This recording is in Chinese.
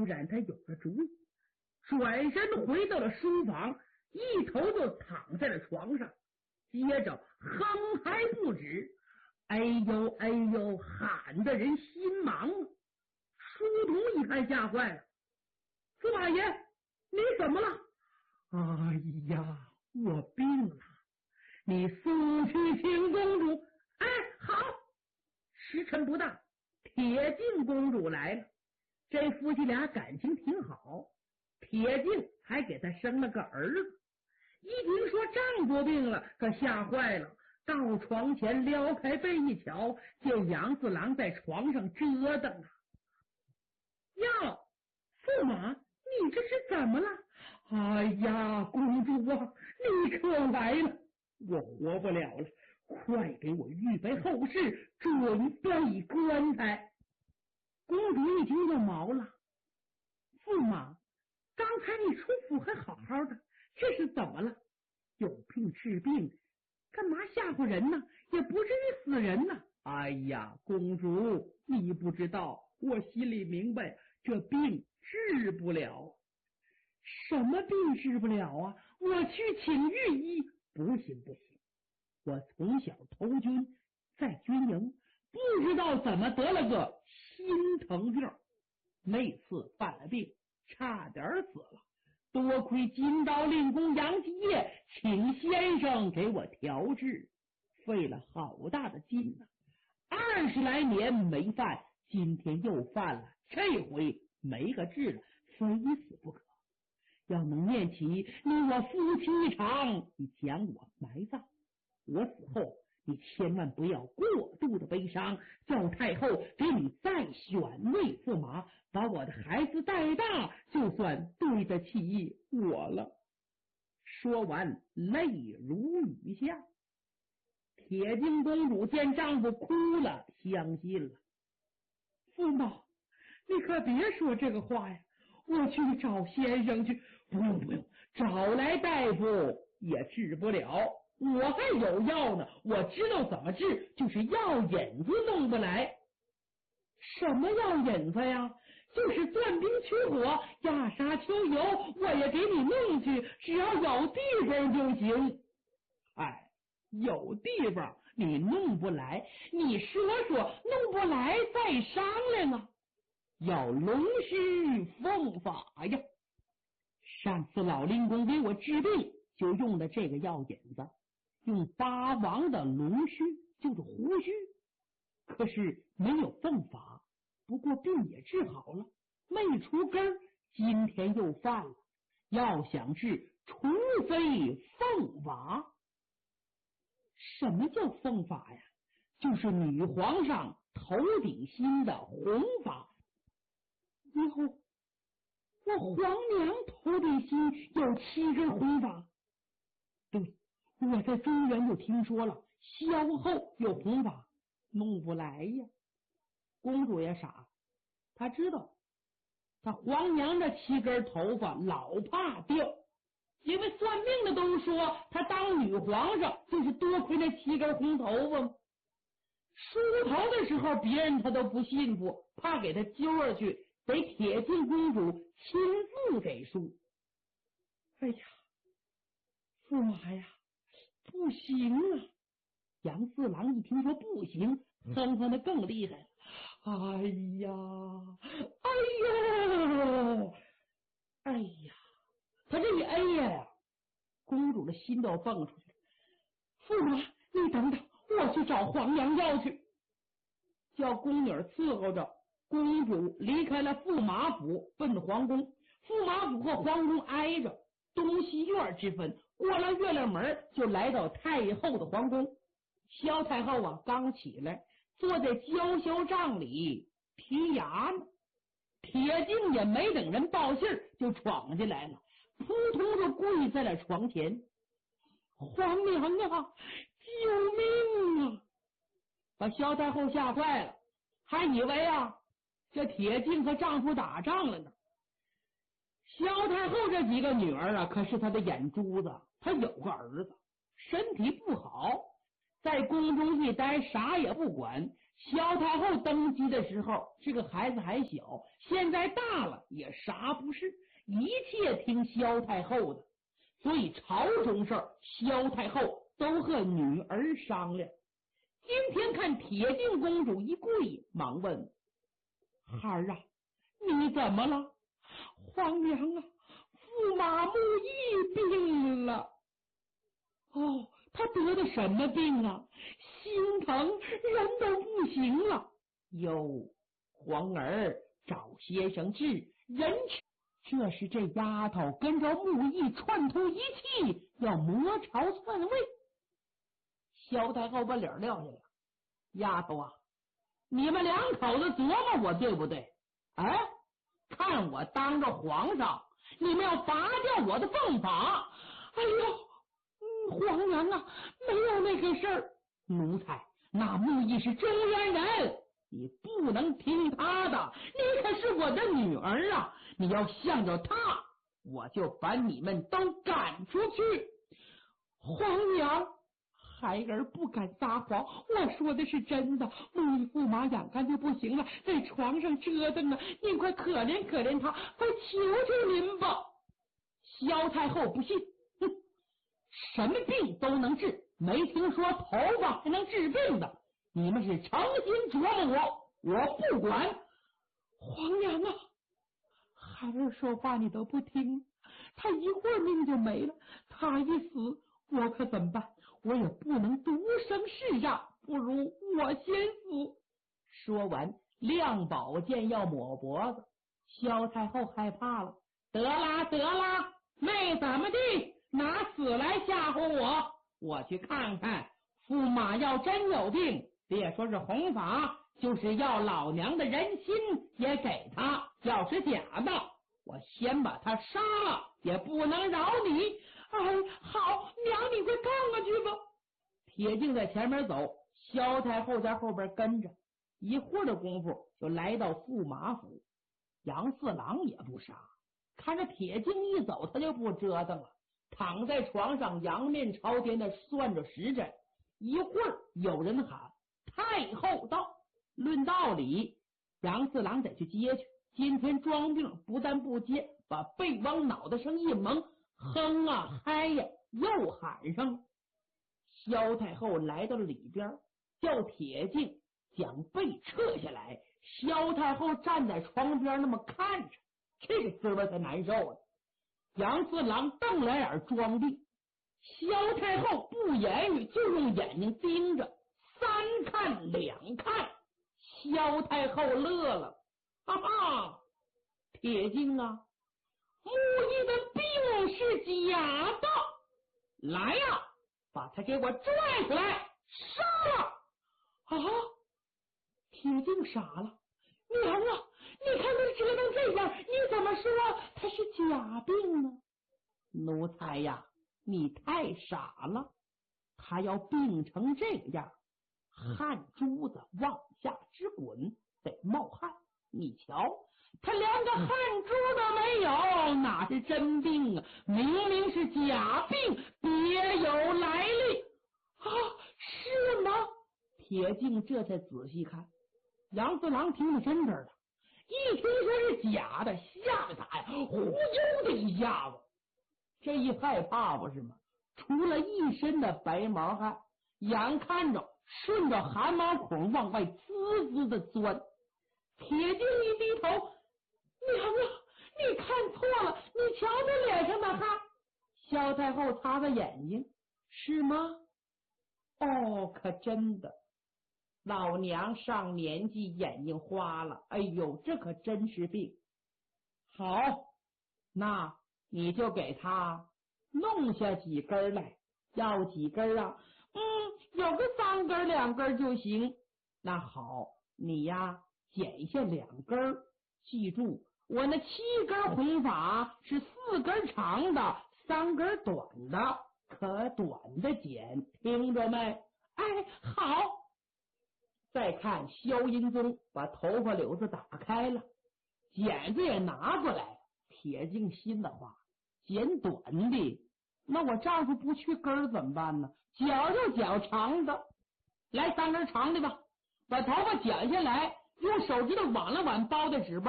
然他有了主意，转身回到了书房，一头就躺在了床上，接着哼嗨不止，哎呦哎呦喊的人心忙。书童一看吓坏了，驸马爷你怎么了？哎呀我病了，你速去请公主。哎好，时辰不大，铁镜公主来了，这夫妻俩感情挺好，铁镜还给他生了个儿子。一听说丈夫病了，可吓坏了，到床前撩开被一瞧，见杨四郎在床上折腾啊。哟，驸马你这是怎么了？哎呀公主啊，你可来了，我活不了了，快给我预备后事，准备棺材。公主一听就毛了，驸马刚才你出府还好好的，这是怎么了？有病治病，干嘛吓唬人呢？也不至于死人呢。哎呀公主你不知道，我心里明白，这病治不了。什么病治不了啊？我去请御医。不行不行，我从小投军，在军营不知道怎么得了个心疼病，那次犯了病，差点死了，多亏金刀令公杨继业请先生给我调治，费了好大的劲呢，20来年没犯，今天又犯了，这回没个治了，非死不可。要能念起你我夫妻一场，你将我埋葬，我死后你千万不要过度的悲伤，叫太后给你再选位驸马，把我的孩子带大，就算对得起我了。说完泪如雨下。铁镜公主见丈夫哭了，相信了。驸马你可别说这个话呀，我去找先生去。不用，找来大夫也治不了，我还有药呢，我知道怎么治，就是药引子弄不来。什么药引子呀？就是钻冰驱火，压沙秋油，我也给你弄去，只要有地方就行。哎，有地方你弄不来，你说弄不来再商量啊。要龙须凤法呀！上次老令公给我治病就用的这个药引子，用8王的龙须，就是胡须，可是没有凤法，不过病也治好了，没出根，今天又犯了。要想治，除非凤法。什么叫凤法呀？就是女皇上头顶心的红法。以后我皇娘头顶心有7根红发。对，我在中原就听说了，萧后有红发，弄不来呀。公主也傻，她知道她皇娘这7根头发老怕掉，因为算命的都说她当女皇上就是多亏那7根红头发嘛。梳头的时候别人她都不信服，怕给她揪下去，得铁镜公主亲自给梳。哎呀，驸马呀，不行啊！杨四郎一听说不行，哼哼的更厉害了。哎呀，哎呀，他这一哎呀，公主的心都要蹦出去了。驸马，你等等，我去找皇娘要去。叫宫女伺候着，公主离开了驸马府，奔皇宫。驸马府和皇宫挨着，东西院之分，过了月亮门就来到太后的皇宫。萧太后啊，刚起来，坐在娇羞帐里剔牙呢。铁镜也没等人报信就闯进来了，扑通就跪在了床前。皇娘啊，救命啊！把萧太后吓坏了，还以为啊这铁镜和丈夫打仗了呢。萧太后这几个女儿啊，可是她的眼珠子，她有个儿子身体不好，在宫中一待啥也不管， 萧太后登基的时候，这个孩子还小，现在大了也啥不是，一切听萧太后的。所以朝中事儿，萧太后都和女儿商量。今天看铁镜公主一跪，忙问：“孩儿啊，你怎么了？”“皇娘啊，驸马穆义病了。”“哦，他得的什么病啊？心疼，人都不行了。”“哟，皇儿找先生治，人这是这丫头跟着穆义串通一气，要谋朝篡位。”萧太后把脸撂下来：“丫头啊，你们两口子琢磨我对不对？看我当着皇上，你们要拔掉我的凤凰。”“哎呦，皇娘啊，没有那个事儿。”“奴才，那穆义是中原人，你不能听他的，你可是我的女儿啊！你要向着他，我就把你们都赶出去。”“皇娘，孩儿不敢撒谎，我说的是真的。穆义驸马眼看就不行了，在床上折腾呢，您快可怜可怜他，快求求您吧。”萧太后不信：“哼，什么病都能治，没听说头发还能治病的。你们是诚心琢磨我不管。”“皇娘啊，孩儿说话你都不听，他一会儿命就没了，他一死我可怎么办？我也不能独生世上，不如我先死。”说完亮宝剑要抹脖子。萧太后害怕了：“得啦，没怎么地，拿死来吓唬我。我去看看，驸马要真有病，别说是弘法，就是要老娘的人心也给他。要是假的，我先把他杀了，也不能饶你。”“哎，好，娘你快看过去吧。”铁镜在前面走，萧太后在后边跟着。一会儿的功夫就来到驸马府。杨四郎也不傻，看着铁镜一走，他就不折腾了，躺在床上仰面朝天的算着时辰。一会儿有人喊：“太后到！”论道理杨四郎得去接去，今天装病不但不接，把背往脑袋上一蒙，哼啊嗨呀，又喊上了。萧太后来到了里边，叫铁镜将背撤下来。萧太后站在床边那么看着，这个滋味才难受呢。杨四郎瞪来眼装病，萧太后不言语，就用眼睛盯着，三看两看。萧太后乐了：“哈哈，铁镜啊，穆义的病是假的，来呀，把他给我拽出来杀了！”“啊！”铁镜傻了：“娘啊，你看他折腾这样，你怎么说他是假病呢？”“奴才呀，你太傻了，他要病成这样，汗珠子往下直滚，得冒汗。你瞧，他连个汗珠都没有，哪是真病啊？明明是假病，别有来历。”“啊，是吗？”铁镜这才仔细看。杨四郎听得真真的，一听说是假的，吓得他呀忽悠的一下子。这一害怕不是吗？出了一身的白毛汗，眼看着顺着汗毛孔往外滋滋的钻。铁镜一低头：“娘啊，你看错了，你瞧他脸上的汗。”萧太后擦擦眼睛：“是吗？哦，可真的。老娘上年纪眼睛花了，哎呦，这可真是病。好，那你就给他弄下几根来。要几根啊？有个3根2根就行。那好，你呀剪下2根，记住我那7根红法是4根长的，3根短的，可短的剪，听着没？哎，好。”再看萧银宗把头发绺子打开了，剪子也拿过来。铁镜心的话，剪短的，那我丈夫不去根儿怎么办呢？绞就绞长的，来3根长的吧。 把头发剪下来，用手指头挽了挽包的纸